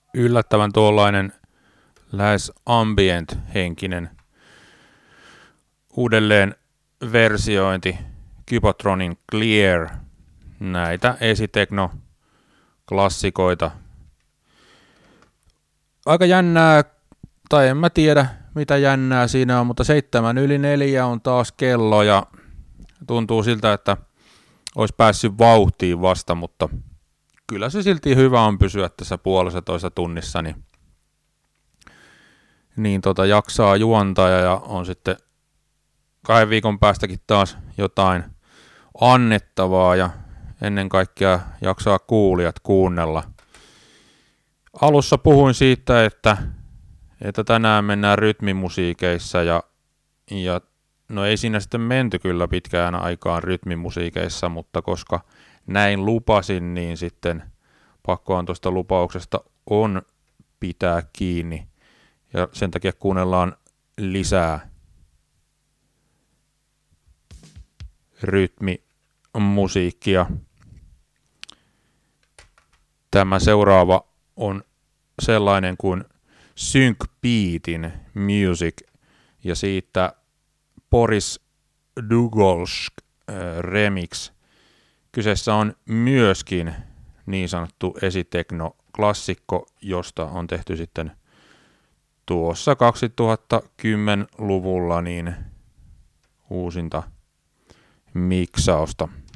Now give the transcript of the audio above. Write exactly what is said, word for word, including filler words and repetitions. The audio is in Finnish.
yllättävän tuollainen lähes ambient-henkinen uudelleen versiointi Kybotronin Clear, näitä esitekno-klassikoita. Aika jännää, tai en mä tiedä mitä jännää siinä on, mutta seitsemän yli neljä on taas kello ja tuntuu siltä, että olisi päässyt vauhtiin vasta, mutta kyllä se silti hyvä on pysyä tässä puolessa toista tunnissa, niin, niin tota jaksaa juontaa ja on sitten kahden viikon päästäkin taas jotain annettavaa ja ennen kaikkea jaksaa kuulijat kuunnella. Alussa puhuin siitä, että, että tänään mennään rytmimusiikeissa ja, ja no ei siinä sitten menty kyllä pitkään aikaan rytmimusiikeissa, mutta koska näin lupasin, niin sitten pakkohan tuosta lupauksesta on pitää kiinni ja sen takia kuunnellaan lisää rytmimusiikkia. Tämä seuraava on sellainen kuin Sync Beatin Music ja siitä Boris Dugolsk äh, remix. Kyseessä on myöskin niin sanottu esitekno-klassikko, josta on tehty sitten tuossa kaksituhattakymmenluvulla niin uusinta miksausta.